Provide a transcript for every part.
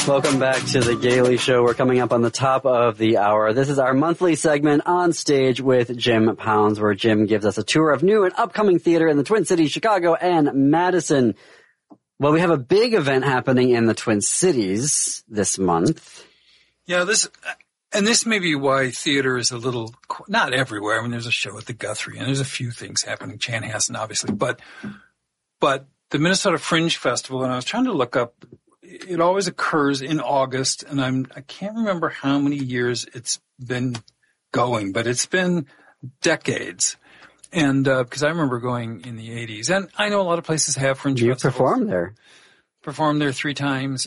Welcome back to the Gailey Show. We're coming up on the top of the hour. This is our monthly segment On Stage with Jim Pounds, where Jim gives us a tour of new and upcoming theater in the Twin Cities, Chicago, and Madison. Well, we have a big event happening in the Twin Cities this month. Yeah, this may be why theater is a little, not everywhere. I mean, there's a show at the Guthrie, and there's a few things happening. Chanhassen, obviously. But the Minnesota Fringe Festival, and I was trying to look up, it always occurs in August, and I can't remember how many years it's been going, but it's been decades. And because I remember going in the 80s. And I know a lot of places have Fringe festivals. You performed there. Performed there 3 times.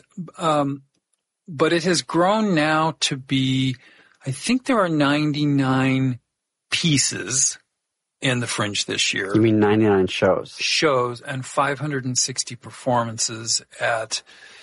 But it has grown now to be, I think there are 99 pieces in the Fringe this year. You mean 99 shows? Shows and 560 performances at,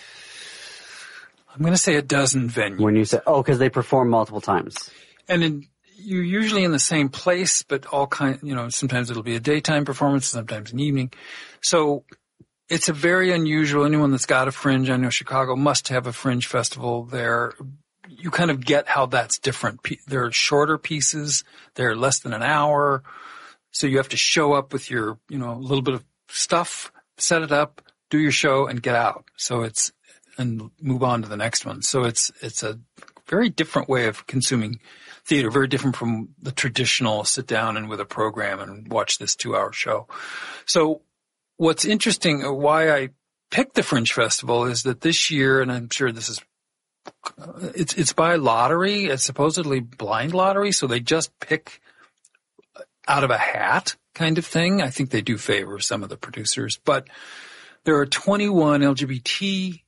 I'm going to say a dozen venues. When you say, because they perform multiple times. And you're usually in the same place, but all sometimes it'll be a daytime performance, sometimes an evening. So it's a very unusual, anyone that's got a Fringe, I know Chicago must have a Fringe festival there. You kind of get how that's different. They're shorter pieces. They're less than an hour. So you have to show up with your, a little bit of stuff, set it up, do your show, and get out. And move on to the next one. So it's a very different way of consuming theater, very different from the traditional sit down and with a program and watch this 2-hour show. So what's interesting, why I picked the Fringe Festival is that this year, and I'm sure this is, it's by lottery. It's supposedly blind lottery. So they just pick out of a hat kind of thing. I think they do favor some of the producers, but there are 21 LGBT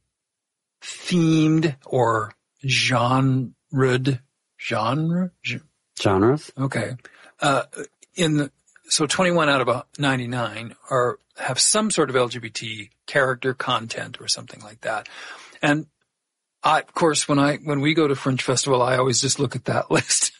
themed or genres. Okay. So 21 out of 99 have some sort of LGBT character content or something like that. And of course, when we go to Fringe Festival, I always just look at that list.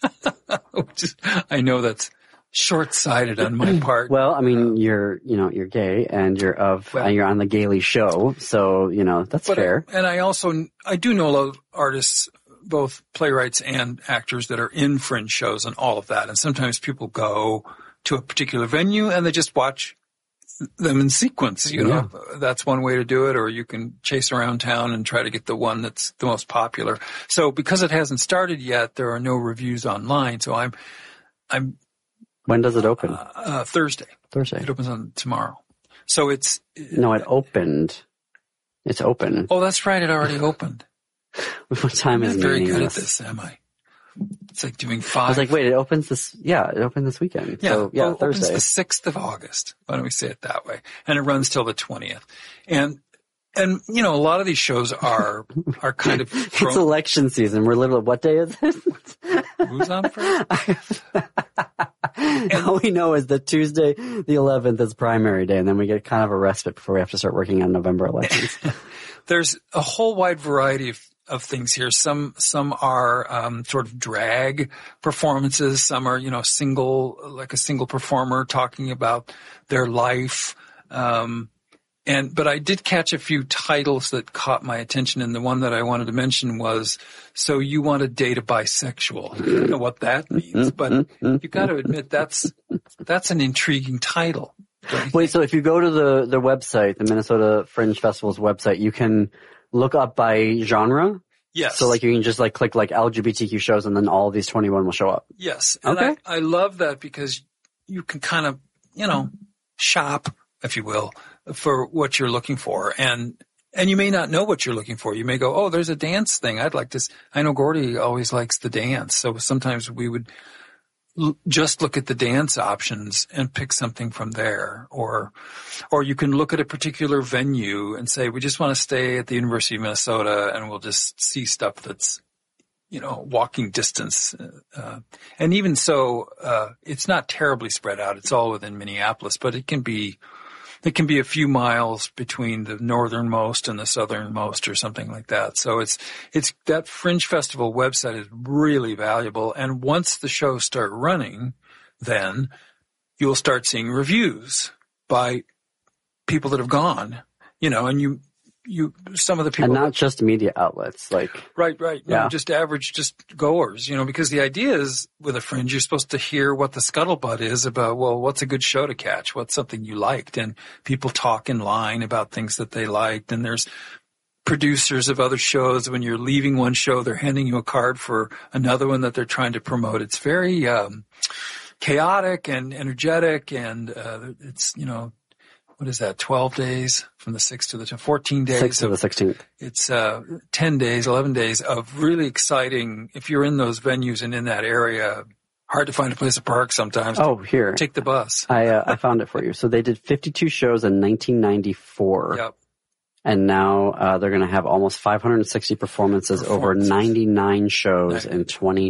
I know that's short-sighted on my part. Well, I mean, you're gay and and you're on the Gailey Show. So, that's fair. And I do know a lot of artists, both playwrights and actors that are in Fringe shows and all of that. And sometimes people go to a particular venue and they just watch them in sequence. That's one way to do it, or you can chase around town and try to get the one that's the most popular. So because it hasn't started yet, there are no reviews online. So I'm When does it open? Thursday. Thursday. It opens on tomorrow. So it opened. It's open. Oh, that's right. It already opened. What time is it? I'm not very good at this, am I? It's like doing 5. I was like, wait, it opens this, it opened this weekend. Yeah, so, Thursday. It Thursday. opens the 6th of August. Why don't we say it that way? And it runs till the 20th. And a lot of these shows are kind of It's election season. We're literally, what day is it? Who's on first? All we know is that Tuesday, the 11th, is primary day, and then we get kind of a respite before we have to start working on November elections. There's a whole wide variety of things here. Some are sort of drag performances. Some are, like a single performer talking about their life. But I did catch a few titles that caught my attention, and the one that I wanted to mention was, So You Want to Date a Bisexual. I don't know what that means, but you got to admit that's an intriguing title. Wait, so if you go to the website, the Minnesota Fringe Festival's website, you can look up by genre? Yes. So you can just click LGBTQ shows, and then all of these 21 will show up. Yes. And okay. I love that because you can kind of, shop, if you will, for what you're looking for. And you may not know what you're looking for. You may go, oh, there's a dance thing. I'd like this. I know Gordy always likes the dance. So sometimes we would just look at the dance options and pick something from there. Or you can look at a particular venue and say, we just want to stay at the University of Minnesota and we'll just see stuff that's, walking distance. And even so, it's not terribly spread out. It's all within Minneapolis, but it can be a few miles between the northernmost and the southernmost or something like that. So it's that Fringe Festival website is really valuable. And once the shows start running, then you'll start seeing reviews by people that have gone, and some of the people. And not just media outlets, like. Right. Yeah. No, just average, just goers, because the idea is with a Fringe, you're supposed to hear what the scuttlebutt is about, well, what's a good show to catch? What's something you liked? And people talk in line about things that they liked. And there's producers of other shows. When you're leaving one show, they're handing you a card for another one that they're trying to promote. It's very, chaotic and energetic. And, it's, what is that? 12 days from the 6th to the 14 days. 6th to the 16th. It's 10 days, 11 days of really exciting. If you're in those venues and in that area, hard to find a place to park sometimes. Oh, here. Take the bus. I found it for you. So they did 52 shows in 1994. Yep. And now they're going to have almost 560 performances over 99 shows in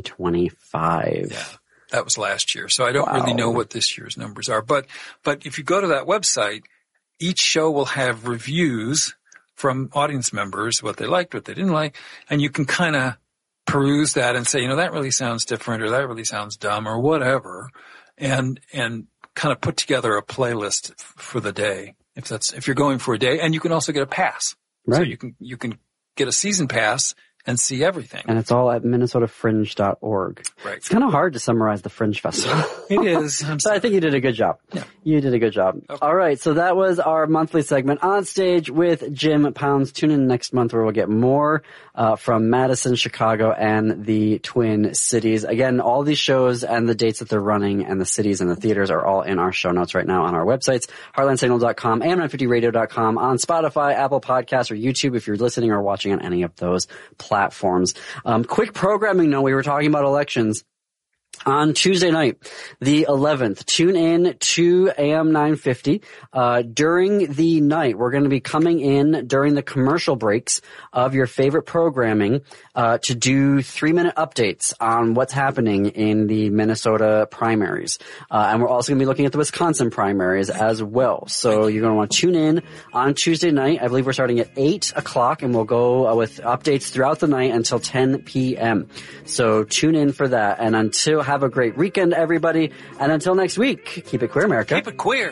2025. Yeah. That was last year. So I don't really know what this year's numbers are. But if you go to that website, each show will have reviews from audience members, what they liked, what they didn't like, and you can kind of peruse that and say, that really sounds different or that really sounds dumb or whatever, and kind of put together a playlist for the day if you're going for a day. And you can also get a pass. Right. So you can get a season pass and see everything. And it's all at minnesotafringe.org. Right. It's kind of hard to summarize the Fringe Festival. It is. But I think you did a good job. Yeah. You did a good job. Okay. All right. So that was our monthly segment On Stage with Jim Pounds. Tune in next month where we'll get more from Madison, Chicago, and the Twin Cities. Again, all these shows and the dates that they're running and the cities and the theaters are all in our show notes right now on our websites, heartlandsignal.com, am950radio.com, on Spotify, Apple Podcasts, or YouTube if you're listening or watching on any of those platforms. Quick programming note, we were talking about elections. On Tuesday night, the 11th, tune in to AM 950. During the night, we're going to be coming in during the commercial breaks of your favorite programming to do 3-minute updates on what's happening in the Minnesota primaries. And we're also going to be looking at the Wisconsin primaries as well. So you're going to want to tune in on Tuesday night. I believe we're starting at 8 o'clock, and we'll go with updates throughout the night until 10 p.m. So tune in for that. And have a great weekend, everybody. And until next week, keep it queer, America. Keep it queer.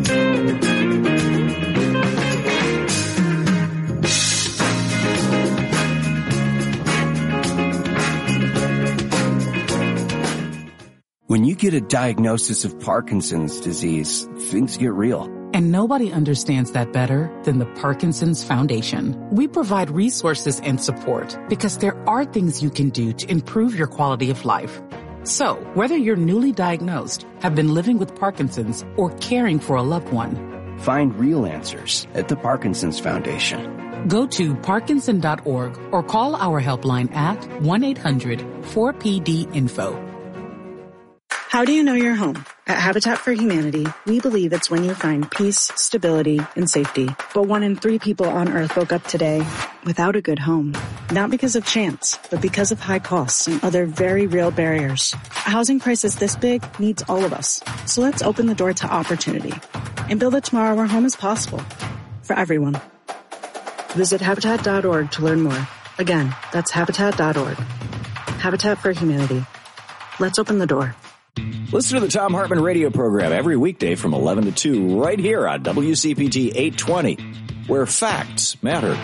When you get a diagnosis of Parkinson's disease, things get real. And nobody understands that better than the Parkinson's Foundation. We provide resources and support because there are things you can do to improve your quality of life. So, whether you're newly diagnosed, have been living with Parkinson's, or caring for a loved one, find real answers at the Parkinson's Foundation. Go to parkinson.org or call our helpline at 1-800-4PD-INFO. How do you know you're home? At Habitat for Humanity, we believe it's when you find peace, stability, and safety. But 1 in 3 people on Earth woke up today without a good home. Not because of chance, but because of high costs and other very real barriers. A housing crisis this big needs all of us. So let's open the door to opportunity and build a tomorrow where home is possible for everyone. Visit Habitat.org to learn more. Again, that's Habitat.org. Habitat for Humanity. Let's open the door. Listen to the Thom Hartmann radio program every weekday from 11 to 2 right here on WCPT 820, where facts matter.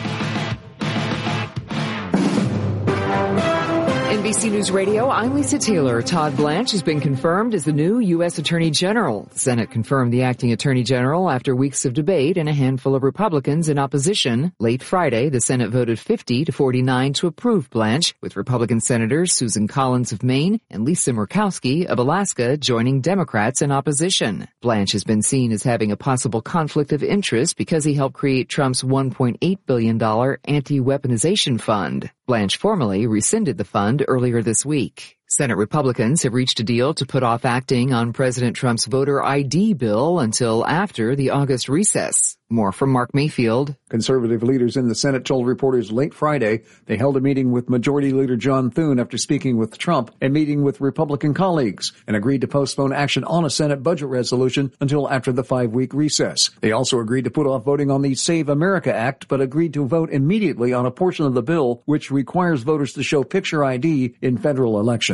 NBC News Radio, I'm Lisa Taylor. Todd Blanche has been confirmed as the new U.S. Attorney General. The Senate confirmed the acting Attorney General after weeks of debate and a handful of Republicans in opposition. Late Friday, the Senate voted 50-49 to approve Blanche, with Republican Senators Susan Collins of Maine and Lisa Murkowski of Alaska joining Democrats in opposition. Blanche has been seen as having a possible conflict of interest because he helped create Trump's $1.8 billion anti-weaponization fund. Blanche formally rescinded the fund earlier this week. Senate Republicans have reached a deal to put off acting on President Trump's voter ID bill until after the August recess. More from Mark Mayfield. Conservative leaders in the Senate told reporters late Friday they held a meeting with Majority Leader John Thune after speaking with Trump and meeting with Republican colleagues, and agreed to postpone action on a Senate budget resolution until after the 5-week recess. They also agreed to put off voting on the Save America Act, but agreed to vote immediately on a portion of the bill which requires voters to show picture ID in federal elections.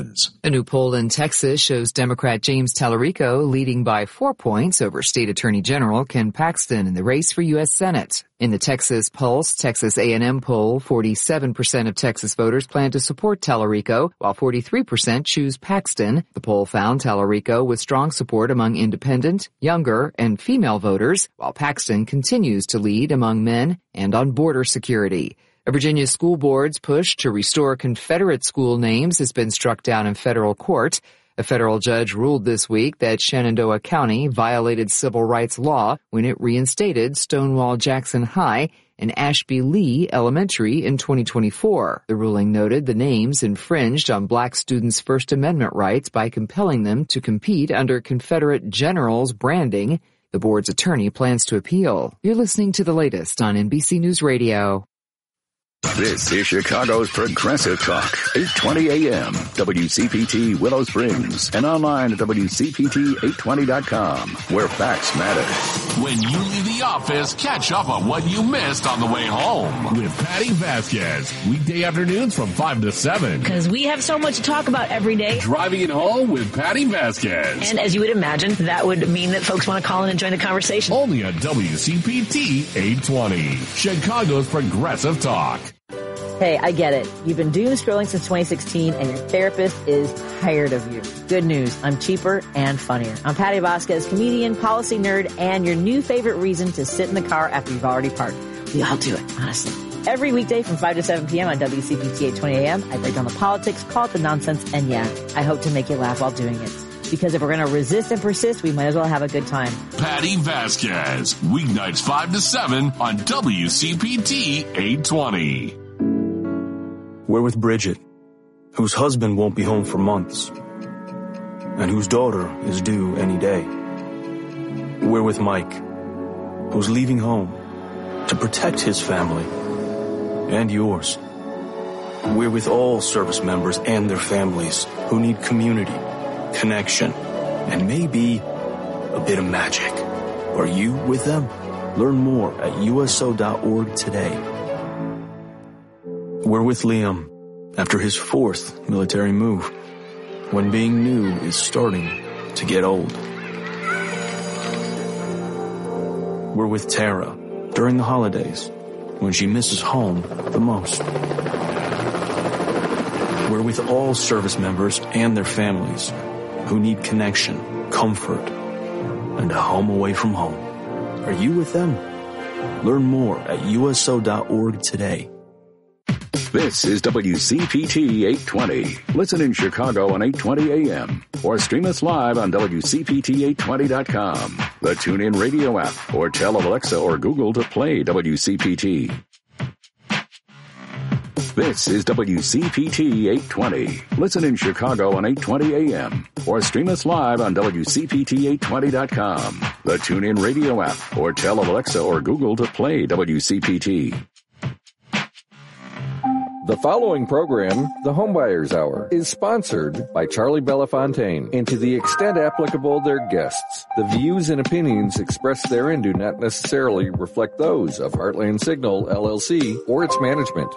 wins. A new poll in Texas shows Democrat James Tallarico leading by 4 points over State Attorney General Ken Paxton in the race for U.S. Senate. In the Texas Pulse Texas A&M poll, 47% of Texas voters plan to support Tallarico, while 43% choose Paxton. The poll found Tallarico with strong support among independent, younger, and female voters, while Paxton continues to lead among men and on border security. A Virginia school board's push to restore Confederate school names has been struck down in federal court. A federal judge ruled this week that Shenandoah County violated civil rights law when it reinstated Stonewall Jackson High and Ashby Lee Elementary in 2024. The ruling noted the names infringed on black students' First Amendment rights by compelling them to compete under Confederate generals' branding. The board's attorney plans to appeal. You're listening to the latest on NBC News Radio. This is Chicago's Progressive Talk, 820 AM, WCPT Willow Springs, and online at WCPT820.com, where facts matter. When you leave the office, catch up on what you missed on the way home. With Patty Vasquez, weekday afternoons from 5 to 7. Because we have so much to talk about every day. Driving it home with Patty Vasquez. And as you would imagine, that would mean that folks want to call in and join the conversation. Only on WCPT 820, Chicago's Progressive Talk. Hey, I get it. You've been doom scrolling since 2016 and your therapist is tired of you. Good news. I'm cheaper and funnier. I'm Patty Vasquez, comedian, policy nerd, and your new favorite reason to sit in the car after you've already parked. We all do it, honestly. Every weekday from 5 to 7 p.m. on WCPT 820 AM, I break down the politics, call it the nonsense, and yeah, I hope to make you laugh while doing it. Because if we're going to resist and persist, we might as well have a good time. Patty Vasquez, weeknights 5 to 7 on WCPT 820. We're with Bridget, whose husband won't be home for months, and whose daughter is due any day. We're with Mike, who's leaving home to protect his family and yours. We're with all service members and their families who need community, connection, and maybe a bit of magic. Are you with them? Learn more at USO.org today. We're with Liam after his 4th military move, when being new is starting to get old. We're with Tara during the holidays, when she misses home the most. We're with all service members and their families who need connection, comfort, and a home away from home. Are you with them? Learn more at USO.org today. This is WCPT 820. Listen in Chicago on 820 AM or stream us live on WCPT820.com, the TuneIn radio app, or tell Alexa or Google to play WCPT. This is WCPT 820. Listen in Chicago on 820 AM or stream us live on WCPT820.com, the TuneIn radio app, or tell Alexa or Google to play WCPT. The following program, The Homebuyers Hour, is sponsored by Charlie Belafontaine, and to the extent applicable their guests. The views and opinions expressed therein do not necessarily reflect those of Heartland Signal, LLC, or its management.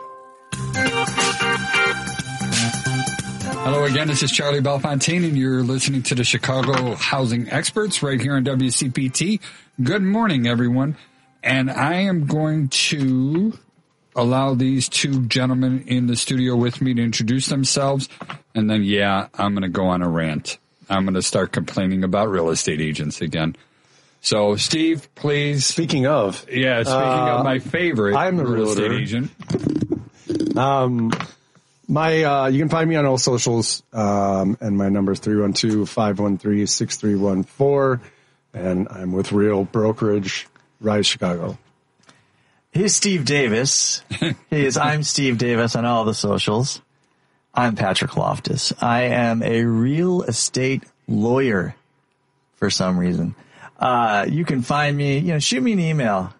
Hello again, this is Charlie Belafontaine, and you're listening to the Chicago Housing Experts right here on WCPT. Good morning, everyone. And I am going to allow these two gentlemen in the studio with me to introduce themselves, and then, I'm going to go on a rant. I'm going to start complaining about real estate agents again. So, Steve, please. Speaking of my favorite, I'm the real estate agent. You can find me on all socials, and my number is 312-513-6314, and I'm with Real Brokerage, Rise Chicago. He's Steve Davis. I'm Steve Davis on all the socials. I'm Patrick Loftus. I am a real estate lawyer for some reason. You can find me, shoot me an email,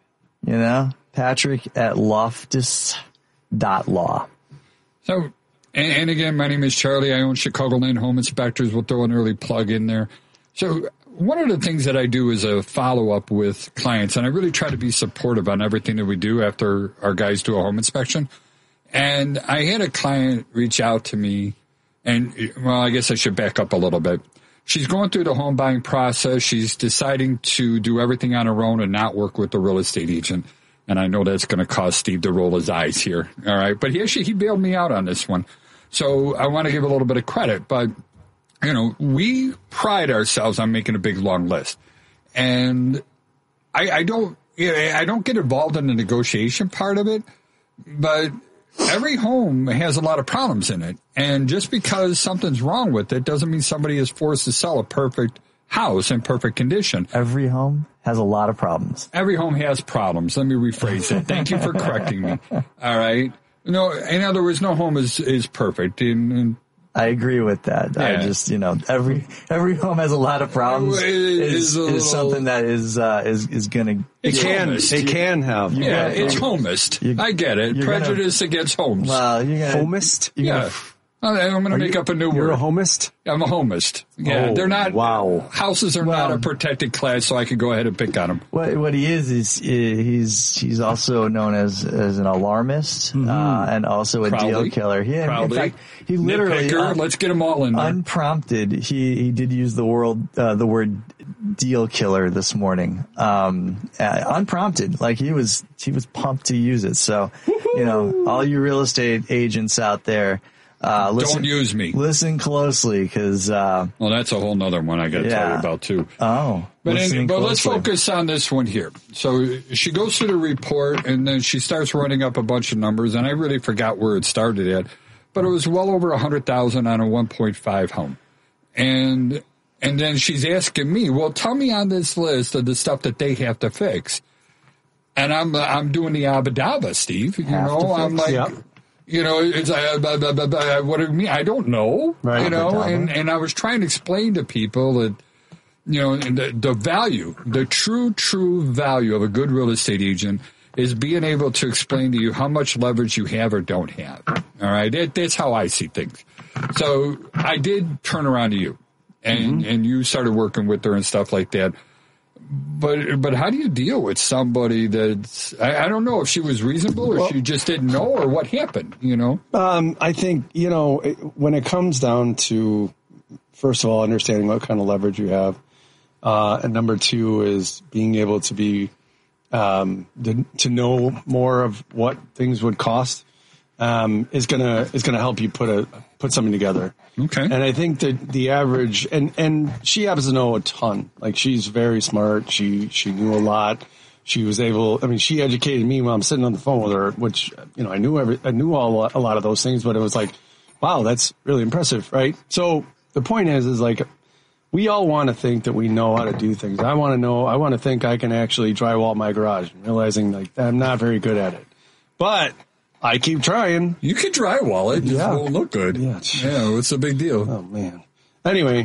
patrick@loftus.law. So, and again, my name is Charlie. I own Chicagoland Home Inspectors. We'll throw an early plug in there. So, one of the things that I do is a follow-up with clients, and I really try to be supportive on everything that we do after our guys do a home inspection. And I had a client reach out to me And, well, I guess I should back up a little bit. She's going through the home buying process. She's deciding to do everything on her own and not work with the real estate agent. And I know that's going to cause Steve to roll his eyes here. All right. But he bailed me out on this one. So I want to give a little bit of credit. But, we pride ourselves on making a big, long list. And I don't get involved in the negotiation part of it. But every home has a lot of problems in it. And just because something's wrong with it doesn't mean somebody is forced to sell a perfect house in perfect condition. Every home has a lot of problems. Every home has problems. Let me rephrase it. Thank you for correcting me. All right. No, in other words, no home is perfect. I agree with that. Yeah. I just, every home has a lot of problems. Is something that is going to. It can have. Yeah, it's homist. I get it. Prejudice against homes. Well, homist. Yeah. I'm going to make up a new word. You're a homist? I'm a homist. Yeah, they're not. Wow. Houses are not a protected class, so I can go ahead and pick on them. What he is he's also known as an alarmist, and also a deal killer. In fact, he literally let's get them all in there. Unprompted. He did use the word deal killer this morning. Unprompted, like he was pumped to use it. So, all you real estate agents out there. Don't use me. Listen closely, because well, that's a whole nother one I got to tell you about too. Oh, but let's focus on this one here. So she goes through the report, and then she starts running up a bunch of numbers, and I really forgot where it started at, but it was well over 100,000 on a 1.5 home, and then she's asking me, well, tell me on this list of the stuff that they have to fix, and I'm doing the abadaba, Steve. I'm like. Yep. It's what do you mean? I don't know. Right, and I was trying to explain to people that, the value, the true value of a good real estate agent is being able to explain to you how much leverage you have or don't have. All right. That's how I see things. So I did turn around to you and you started working with her and stuff like that. But how do you deal with somebody that's, I don't know if she was reasonable or she just didn't know or what happened, I think, when it comes down to, first of all, understanding what kind of leverage you have, and number two is being able to be, to know more of what things would cost, is gonna help you put something together. Okay. And I think that the average, and she happens to know a ton. Like, she's very smart. She knew a lot. She was able, she educated me while I'm sitting on the phone with her, which, I knew a lot of those things, but it was like, wow, that's really impressive. Right. So the point is like, we all want to think that we know how to do things. I want to think I can actually drywall my garage, realizing like I'm not very good at it, but I keep trying. You could drywall it. It won't look good. Yeah. What's the big deal? Oh, man. Anyway,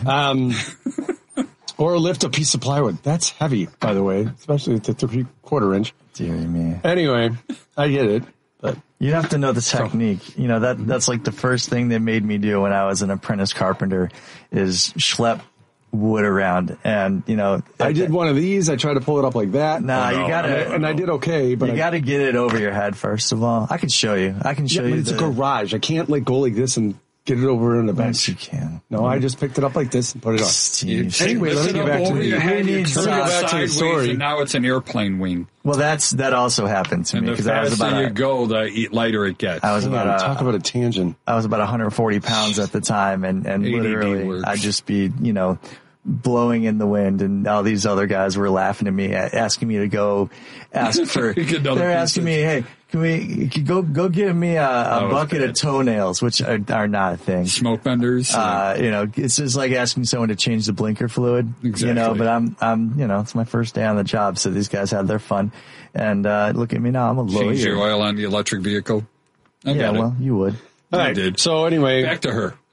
or lift a piece of plywood. That's heavy, by the way, especially at the 3/4 inch. Dear me. Anyway, I get it. But you have to know the technique. That's like the first thing they made me do when I was an apprentice carpenter is schlep wood around, and I did one of these. I tried to pull it up like that. You gotta, and I did okay, but you gotta get it over your head first of all. I can show you. But it's a garage. I can't go like this and get it over on the bench. Yes, you can. No, I just picked it up like this and put it on. Steve. Anyway, let me get back to the story. And now it's an airplane wing. Well, that also happened to me because I was about you go, the lighter it gets. I was talk about a tangent. I was about 140 pounds at the time, and literally I'd just be blowing in the wind, and all these other guys were laughing at me, asking me to go ask for. They're asking me, hey, can we go give me a bucket of toenails, which are not a thing. Smoke benders. It's just like asking someone to change the blinker fluid. Exactly. But I'm it's my first day on the job, so these guys had their fun, and look at me now, I'm a lawyer. Change your oil on the electric vehicle. You would. All right. Did. So anyway, back to her.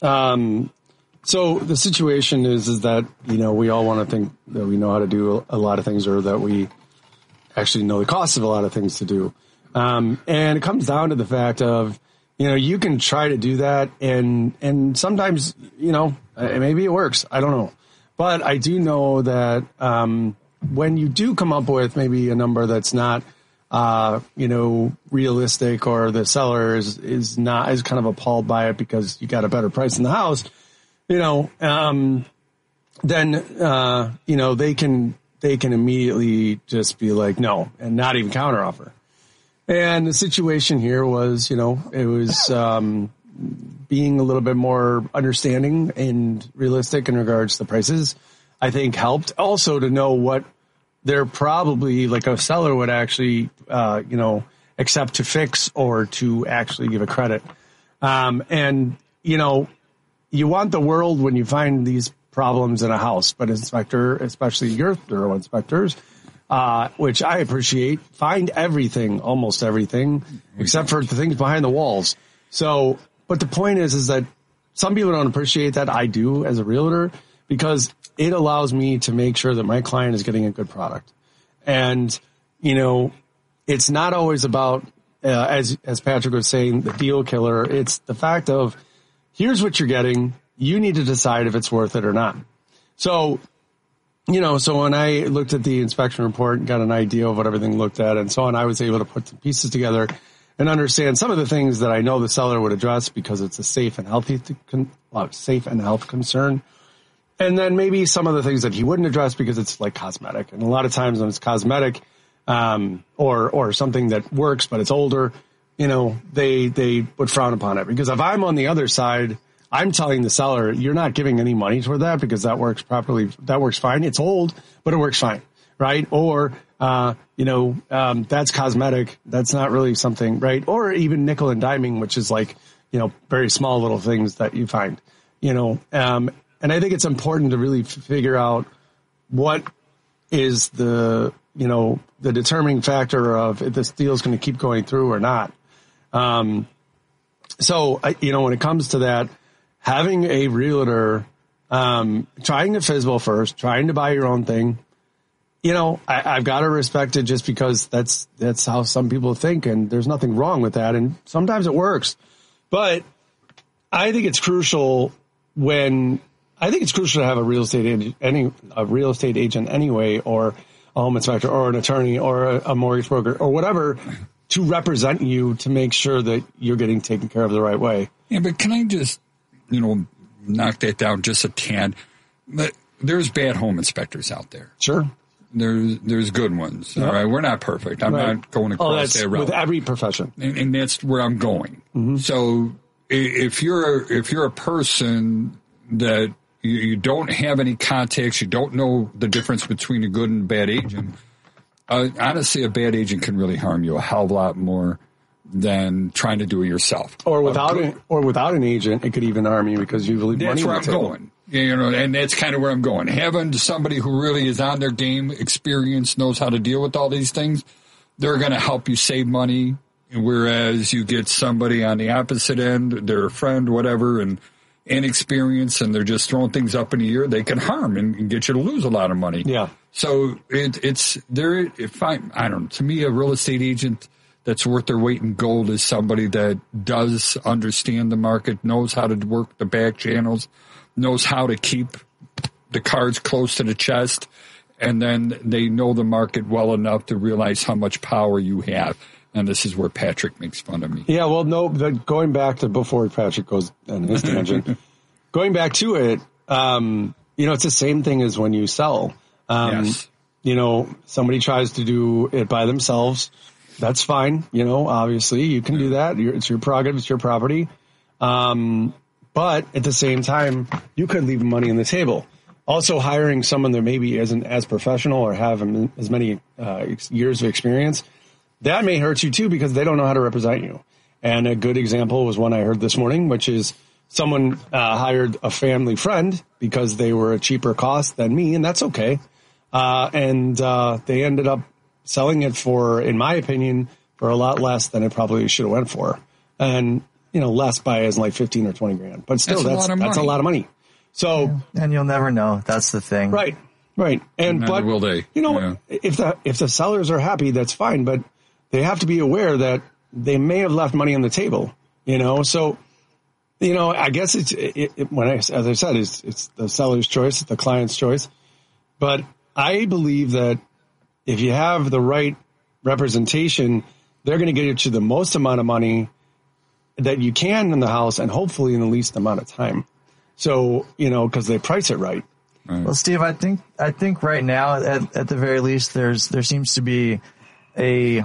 So the situation is that, we all want to think that we know how to do a lot of things, or that we actually know the cost of a lot of things to do. And it comes down to the fact of, you can try to do that and sometimes, maybe it works. I don't know. But I do know that, when you do come up with maybe a number that's not, realistic, or the seller is kind of appalled by it because you got a better price in the house, then they can immediately just be like, no, and not even counteroffer. And the situation here was, it was being a little bit more understanding and realistic in regards to the prices, I think helped. Also to know what they're probably, like a seller would actually, accept to fix or to actually give a credit. You want the world when you find these problems in a house, but inspector, especially your thorough inspectors, which I appreciate, find everything, almost everything, except for the things behind the walls. So, but the point is that some people don't appreciate that. I do as a realtor, because it allows me to make sure that my client is getting a good product. And, it's not always about, as Patrick was saying, the deal killer. It's the fact of, here's what you're getting. You need to decide if it's worth it or not. So, so when I looked at the inspection report and got an idea of what everything looked at and so on, I was able to put some pieces together and understand some of the things that I know the seller would address because it's a safe and health concern. And then maybe some of the things that he wouldn't address because it's like cosmetic. And a lot of times when it's cosmetic, or something that works, but it's older, they would frown upon it. Because if I'm on the other side, I'm telling the seller, you're not giving any money toward that because that works properly. That works fine. It's old, but it works fine. Right. Or, that's cosmetic. That's not really something, right. Or even nickel and diming, which is like, very small little things that you find, and I think it's important to really figure out what is the determining factor of if this deal is going to keep going through or not. So, when it comes to that, having a realtor, trying to FSBO first, trying to buy your own thing, I've got to respect it just because that's how some people think, and there's nothing wrong with that. And sometimes it works, but I think it's crucial to have a real estate agent anyway, or a home inspector, or an attorney, or a mortgage broker, or whatever, to represent you to make sure that you're getting taken care of the right way. Yeah, but can I just, knock that down just a tad? But there's bad home inspectors out there. Sure. There's good ones. Yep. All right. We're not perfect. I'm not going across that route. With every profession. And that's where I'm going. Mm-hmm. So if you're a person that you don't have any contacts, you don't know the difference between a good and a bad agent, honestly, a bad agent can really harm you a hell of a lot more than trying to do it yourself. Or without an agent, it could even harm you because you leave money. That's where I'm going. And that's kind of where I'm going. Having somebody who really is on their game, experienced, knows how to deal with all these things, they're going to help you save money. Whereas you get somebody on the opposite end, they're a friend, whatever, and inexperienced, and they're just throwing things up in the air, they can harm and get you to lose a lot of money. Yeah. So it's there. I don't know. To me, a real estate agent that's worth their weight in gold is somebody that does understand the market, knows how to work the back channels, knows how to keep the cards close to the chest, and then they know the market well enough to realize how much power you have. And this is where Patrick makes fun of me. Yeah, well, no, going back to before Patrick goes on his tangent, going back to it, it's the same thing as when you sell. Yes. Somebody tries to do it by themselves. That's fine. Obviously you can do that. It's your prerogative. It's your property. But at the same time, you could leave money on the table. Also, hiring someone that maybe isn't as professional or have as many years of experience, that may hurt you too because they don't know how to represent you. And a good example was one I heard this morning, which is someone hired a family friend because they were a cheaper cost than me, and that's okay. And they ended up selling it for, in my opinion, for a lot less than it probably should have went for. And, less by as like 15 or 20 grand. But still, that's a lot of money. So, and you'll never know. That's the thing. Right. And but will they? If the sellers are happy, that's fine. But they have to be aware that they may have left money on the table. So I guess as I said, it's the seller's choice, it's the client's choice. But I believe that if you have the right representation, they're going to get you the most amount of money that you can in the house and hopefully in the least amount of time. So, because they price it right. Well, Steve, I think right now, at the very least, there seems to be a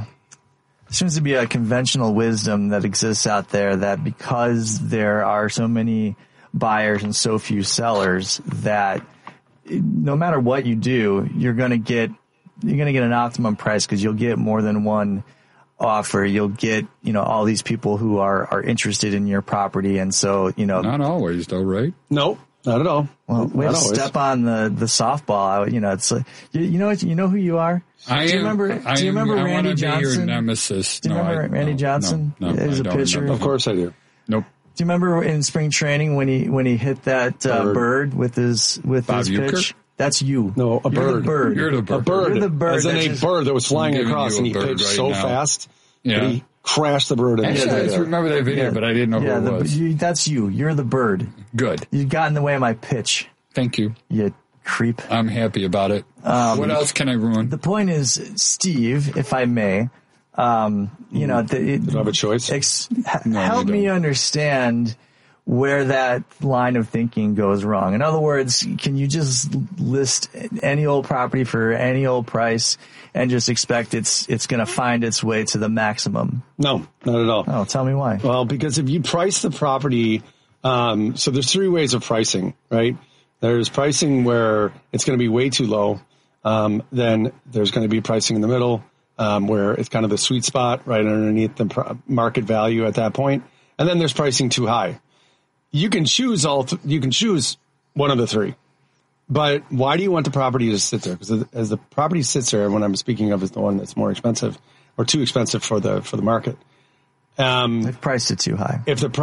conventional wisdom that exists out there that because there are so many buyers and so few sellers, that no matter what you do, you're going to get an optimum price because you'll get more than one offer. You'll get, all these people who are interested in your property. And so, not always though, right? No, not at all. Well, way to step on the softball. It's like, you know who you are? Do you remember Randy Johnson? Your nemesis. Do you remember Randy Johnson? No, He's a pitcher. Of course I do. Nope. Do you remember in spring training when he hit that bird with his pitch? That's you. No, a bird. You're the bird. A bird. You're the bird. As in a bird that was flying across and he pitched so fast that he crashed the bird. Actually, I just remember that video, but I didn't know who it was. That's you. You're the bird. Good. You got in the way of my pitch. Thank you. You creep. I'm happy about it. What else can I ruin? The point is, Steve, if I may, you don't have a choice. Help me understand where that line of thinking goes wrong. In other words, can you just list any old property for any old price and just expect it's going to find its way to the maximum? No, not at all. Oh, tell me why. Well, because if you price the property, so there's three ways of pricing, right? There's pricing where it's going to be way too low. Then there's going to be pricing in the middle, where it's kind of the sweet spot right underneath the market value at that point. And then there's pricing too high. You can choose you can choose one of the three, but why do you want the property to sit there? Because as the property sits there, when I'm speaking of is the one that's more expensive or too expensive for the market. They've priced it too high. If the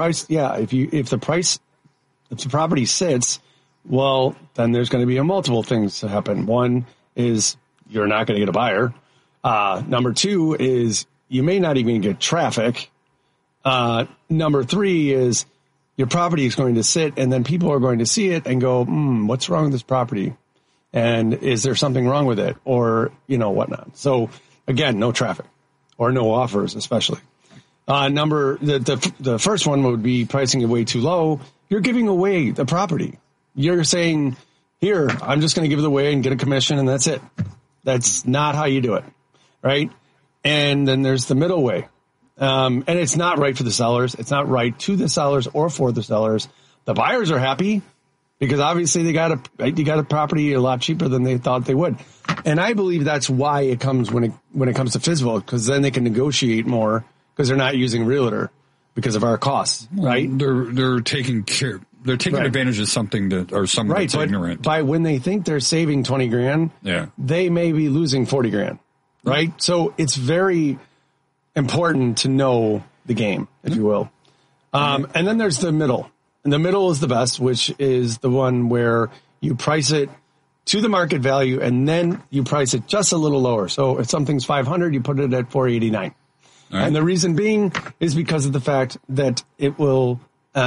property sits, well, then there's going to be multiple things to happen. One is you're not going to get a buyer. Number two is you may not even get traffic. Number three is your property is going to sit and then people are going to see it and go, what's wrong with this property? And is there something wrong with it? Or, whatnot. So again, no traffic or no offers, especially. The first one would be pricing it way too low. You're giving away the property. You're saying, here, I'm just going to give it away and get a commission and that's it. That's not how you do it. Right. And then there's the middle way. And it's not right for the sellers. It's not right to the sellers or for the sellers. The buyers are happy because obviously you got a property a lot cheaper than they thought they would. And I believe that's why it comes when it comes to FSBO, because then they can negotiate more because they're not using realtor because of our costs, right? They're taking care. They're taking advantage of something someone that's ignorant. By when they think they're saving $20,000, they may be losing $40,000, right? So it's very important to know the game, if you will. And then there's the middle. And the middle is the best, which is the one where you price it to the market value and then you price it just a little lower. So if something's $500, you put it at $489. Right. And the reason being is because of the fact that it will,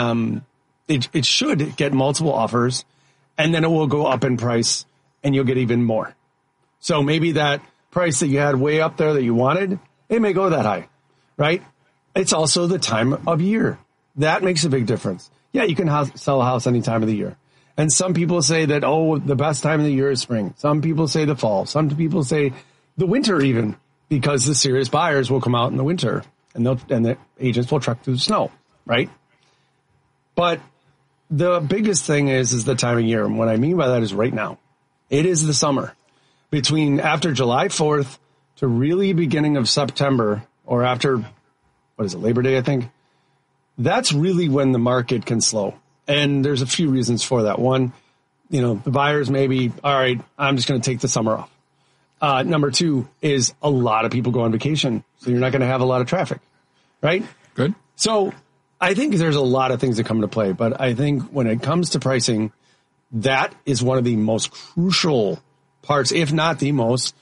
it should get multiple offers and then it will go up in price and you'll get even more. So maybe that price that you had way up there that you wanted, it may go that high, right? It's also the time of year. That makes a big difference. Yeah, you can sell a house any time of the year. And some people say that, the best time of the year is spring. Some people say the fall. Some people say the winter even, because the serious buyers will come out in the winter and the agents will truck through the snow, right? But the biggest thing is the time of year. And what I mean by that is right now. It is the summer. After July 4th to really beginning of September, or after, Labor Day, I think. That's really when the market can slow. And there's a few reasons for that. One, the buyers may be, all right, I'm just going to take the summer off. Number two is a lot of people go on vacation. So you're not going to have a lot of traffic, right? Good. So I think there's a lot of things that come into play. But I think when it comes to pricing, that is one of the most crucial parts, if not the most,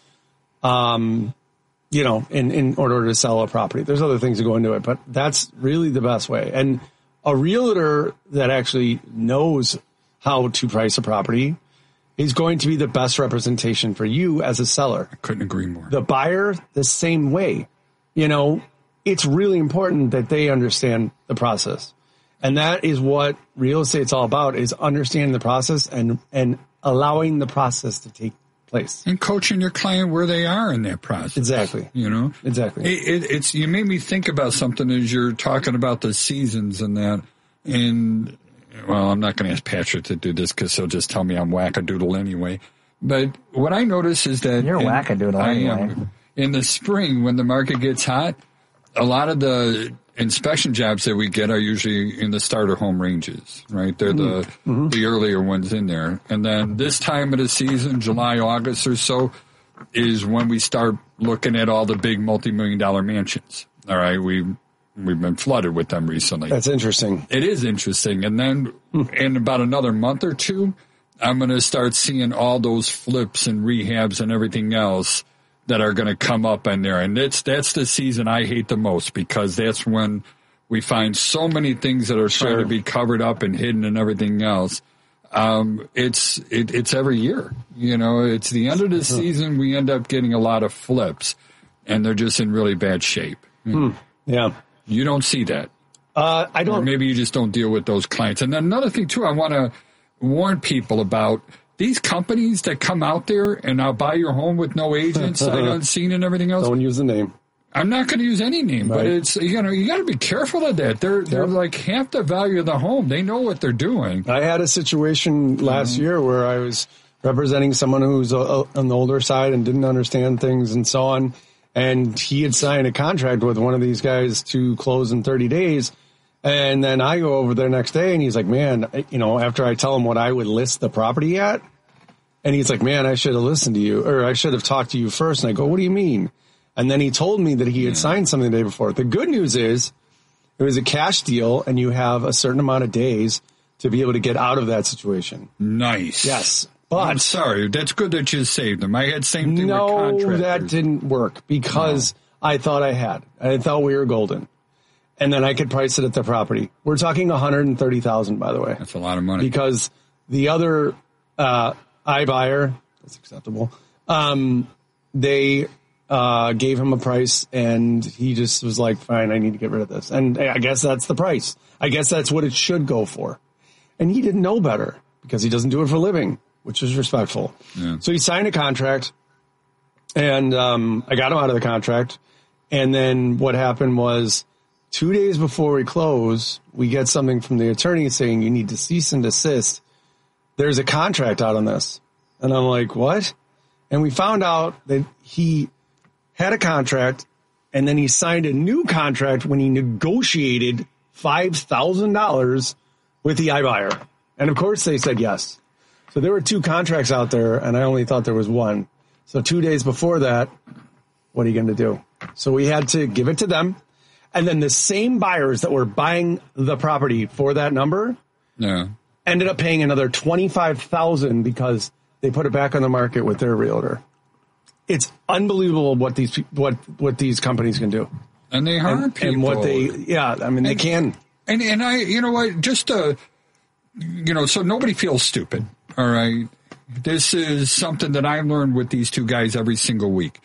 in order to sell a property. There's other things that go into it, but that's really the best way. And a realtor that actually knows how to price a property is going to be the best representation for you as a seller. I couldn't agree more. The buyer, the same way. It's really important that they understand the process. And that is what real estate's all about, is understanding the process and allowing the process to take place. And coaching your client where they are in that process. Exactly. Exactly. It's you made me think about something as you're talking about the seasons and that. And, well, I'm not going to ask Patrick to do this because he'll just tell me I'm wackadoodle anyway. But what I notice is that... You're wackadoodle anyway. In the spring, when the market gets hot, a lot of the inspection jobs that we get are usually in the starter home ranges, right? They're the earlier ones in there. And then this time of the season, July, August or so, is when we start looking at all the big multi-million-dollar mansions. All right, we've been flooded with them recently. That's interesting. It is interesting. And then in about another month or two, I'm going to start seeing all those flips and rehabs and everything else that are going to come up in there. And that's the season I hate the most, because that's when we find so many things that are trying to be covered up and hidden and everything else. It's every year. It's the end of the season. We end up getting a lot of flips, and they're just in really bad shape. Yeah. You don't see that. I don't. Or maybe you just don't deal with those clients. And then another thing, too, I want to warn people about these companies that come out there and I'll buy your home with no agent, sight unseen, and everything else. Don't use the name. I'm not going to use any name, but it's you got to be careful of that. They're like half the value of the home. They know what they're doing. I had a situation last year where I was representing someone who's on the older side and didn't understand things and so on. And he had signed a contract with one of these guys to close in 30 days. And then I go over there next day and he's like, man, after I tell him what I would list the property at, and he's like, man, I should have listened to you, or I should have talked to you first. And I go, what do you mean? And then he told me that he had signed something the day before. The good news is it was a cash deal and you have a certain amount of days to be able to get out of that situation. Nice. Yes. But I'm sorry. That's good that you saved them. I had same thing with contractors. No, that didn't work because I thought I thought we were golden. And then I could price it at the property. We're talking $130,000, by the way. That's a lot of money. Because the other iBuyer, that's acceptable, they gave him a price, and he just was like, fine, I need to get rid of this. And I guess that's the price. I guess that's what it should go for. And he didn't know better because he doesn't do it for a living, which is respectful. Yeah. So he signed a contract, and I got him out of the contract. And then what happened was 2 days before we close, we get something from the attorney saying you need to cease and desist. There's a contract out on this. And I'm like, what? And we found out that he had a contract, and then he signed a new contract when he negotiated $5,000 with the iBuyer. And of course they said yes. So there were two contracts out there, and I only thought there was one. So 2 days before that, what are you going to do? So we had to give it to them. And then the same buyers that were buying the property for that number ended up paying another $25,000 because they put it back on the market with their realtor. It's unbelievable what these companies can do. And they harm people. And what they can. And I, you know what, just so nobody feels stupid. All right. This is something that I learned with these two guys every single week.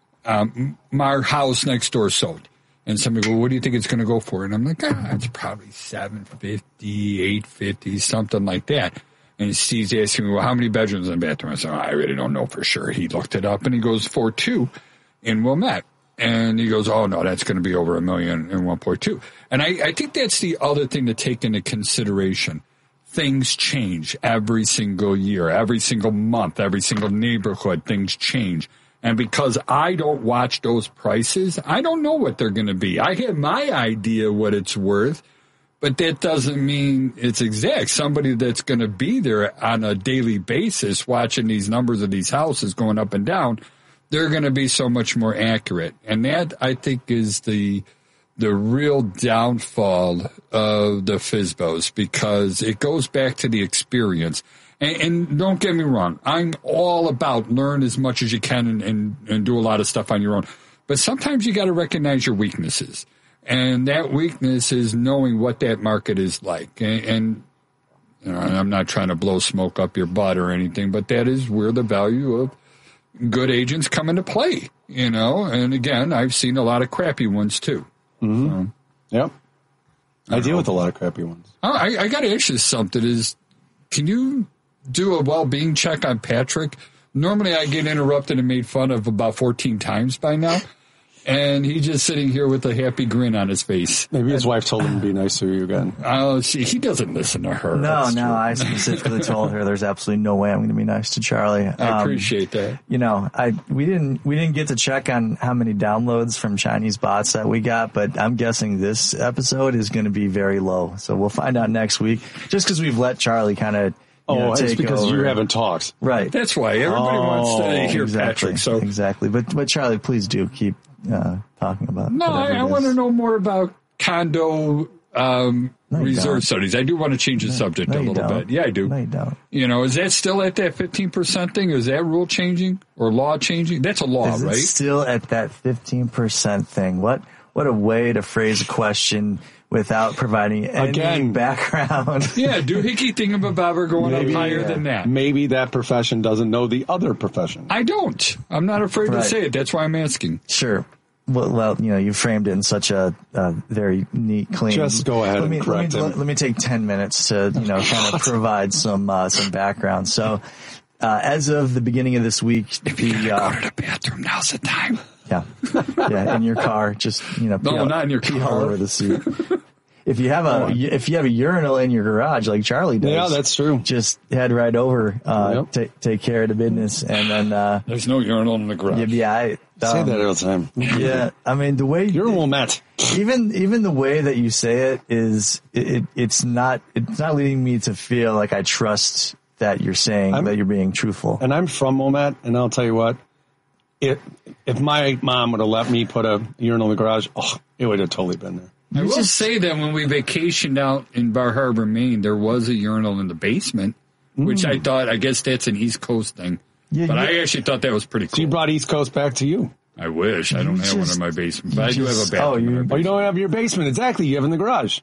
My house next door sold. And somebody go, what do you think it's going to go for? And I'm like, it's probably $750, $850, something like that. And Steve's asking me, well, how many bedrooms in the bathroom? I said, I really don't know for sure. He looked it up, and he goes, 4.2 in Wilmette. And he goes, oh, no, that's going to be over $1 million in 1.2. And I think that's the other thing to take into consideration. Things change every single year, every single month, every single neighborhood. Things change. And because I don't watch those prices, I don't know what they're going to be. I have my idea what it's worth, but that doesn't mean it's exact. Somebody that's going to be there on a daily basis watching these numbers of these houses going up and down, they're going to be so much more accurate. And that, I think, is the real downfall of the FSBOs, because it goes back to the experience. And don't get me wrong, I'm all about learn as much as you can and do a lot of stuff on your own. But sometimes you got to recognize your weaknesses. And that weakness is knowing what that market is like. And I'm not trying to blow smoke up your butt or anything, but that is where the value of good agents come into play, And again, I've seen a lot of crappy ones too. Mm-hmm. So, yep. I deal with a lot of crappy ones. I got to ask you something. Can you do a well-being check on Patrick? Normally I get interrupted and made fun of about 14 times by now. And he's just sitting here with a happy grin on his face. Maybe his wife told him to be nice to you again. Oh, he doesn't listen to her. No, I specifically told her there's absolutely no way I'm going to be nice to Charlie. I appreciate that. We didn't get to check on how many downloads from Chinese bots that we got, but I'm guessing this episode is going to be very low. So we'll find out next week. Just because we've let Charlie kind of. It's because over. You haven't talked. Right. That's why everybody wants to hear Patrick. So exactly. But Charlie, please do keep talking about. No, I want to know more about condo reserve studies. I do want to change the subject a little bit. Yeah, I do. No, you don't. Is that still at that 15% thing? Is that rule changing or law changing? That's a law, is right? It still at that 15% thing. What a way to phrase a question without providing any background. Yeah, doohickey thingamabobber going up higher than that. Maybe that profession doesn't know the other profession. I don't. I'm not afraid to say it. That's why I'm asking. Sure. Well, you framed it in such a very neat, clean. Just go ahead and correct him. Let me take 10 minutes to, kind of provide some background. So, as of the beginning of this week, if you gotta go to the bathroom, now's the time. Yeah, in your car, just no, not in your car, all over the seat. If you have a urinal in your garage like Charlie does, yeah, that's true. Just head right over, take care of the business, and then there's no urinal in the garage. I say that all the time. Yeah, I mean the way urinal mat. Even the way that you say it is it's not leading me to feel like I trust that you're saying that you're being truthful. And I'm from Wilmette, and I'll tell you what. If my mom would have let me put a urinal in the garage, it would have totally been there. I will say that when we vacationed out in Bar Harbor, Maine, there was a urinal in the basement, which I guess that's an East Coast thing. Yeah, but I actually thought that was pretty cool. So you brought East Coast back to you. I wish. I don't have one in my basement, but I do have a bathroom. You don't have your basement. Exactly. You have in the garage.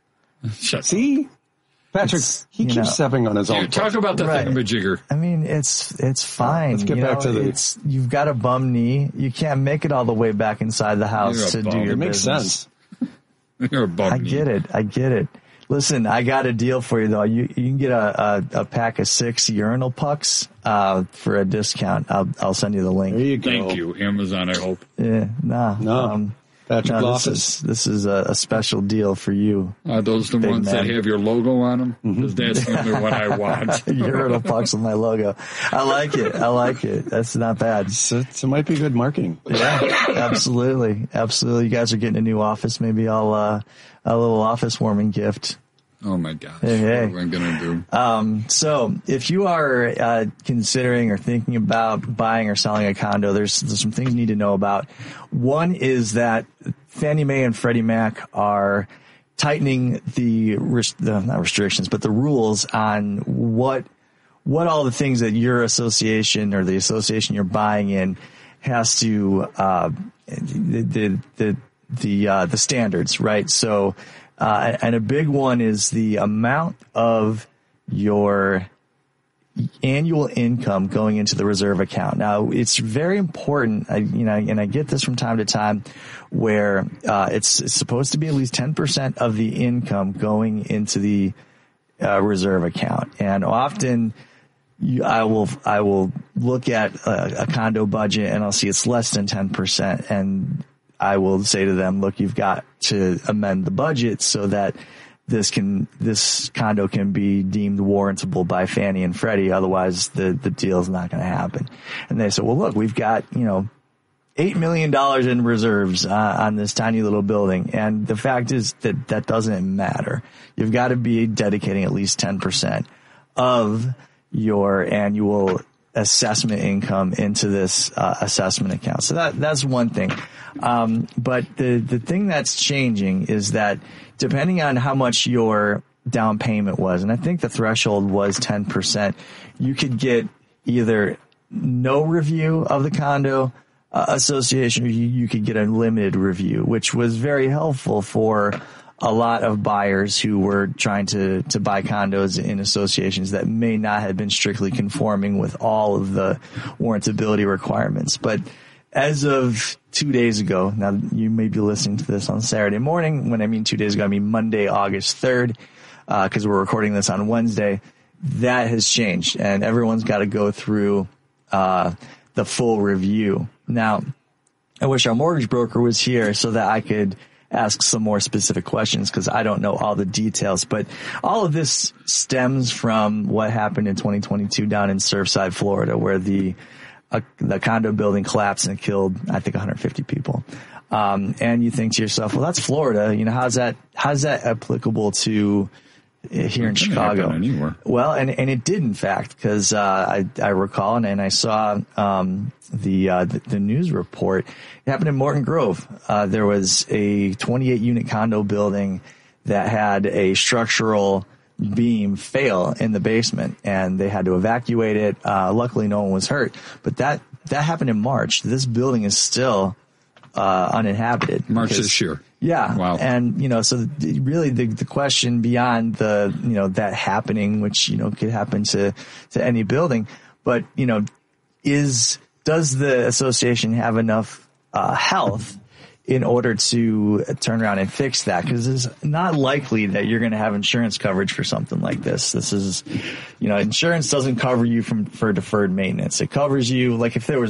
See? Patrick, he keeps stepping on his own. Talk about the thingamajigger. I mean, it's fine. Let's get back to you've got a bum knee. You can't make it all the way back inside the house to do your business. It makes sense. You're a bum knee. I get it. Listen, I got a deal for you though. You can get a pack of 6 urinal pucks for a discount. I'll send you the link. There you go. Thank you, Amazon. I hope. Yeah, no. Patrick this is a special deal for you. Are those the ones that have your logo on them? Because that's the only one I want. Urinal pucks with my logo. I like it. That's not bad. It might be good marketing. Yeah, absolutely. You guys are getting a new office. Maybe I'll a little office warming gift. Oh my gosh. Hey. What am I going to do? So if you are considering or thinking about buying or selling a condo, there's some things you need to know about. One is that Fannie Mae and Freddie Mac are tightening not restrictions, but the rules on what all the things that your association or the association you're buying in has to the standards, right? So and a big one is the amount of your annual income going into the reserve account. Now, it's very important, and I get this from time to time, where it's supposed to be at least 10% of the income going into the reserve account. And often I will look at a condo budget and I'll see it's less than 10%, and I will say to them, look, you've got to amend the budget so that this condo can be deemed warrantable by Fannie and Freddie. Otherwise, the deal is not going to happen. And they said, well, look, we've got, $8 million in reserves on this tiny little building. And the fact is that doesn't matter. You've got to be dedicating at least 10% of your annual assessment income into this assessment account. So that's one thing. But the thing that's changing is that depending on how much your down payment was, and I think the threshold was 10%, you could get either no review of the condo association, or you could get a limited review, which was very helpful for a lot of buyers who were trying to buy condos in associations that may not have been strictly conforming with all of the warrantability requirements. But as of 2 days ago, now you may be listening to this on Saturday morning. When I mean 2 days ago, I mean Monday, August 3rd, because we're recording this on Wednesday. That has changed, and everyone's got to go through the full review. Now, I wish our mortgage broker was here so that I could ask some more specific questions, because I don't know all the details. But all of this stems from what happened in 2022 down in Surfside, Florida, where the condo building collapsed and killed, I think, 150 people. And you think to yourself, well, that's Florida. You know, how's that applicable to here in Chicago? Well, and it did, in fact, because I recall and I saw the news report. It happened in Morton Grove. There was a 28-unit condo building that had a structural beam fail in the basement, and they had to evacuate it. Luckily, no one was hurt. But that happened in March. This building is still uninhabited. March this year. Yeah. Wow. And, so really the question beyond that happening, which, could happen to any building, but, does the association have enough health in order to turn around and fix that? Because it's not likely that you're going to have insurance coverage for something like this. This is, insurance doesn't cover you for deferred maintenance. It covers you, like if there was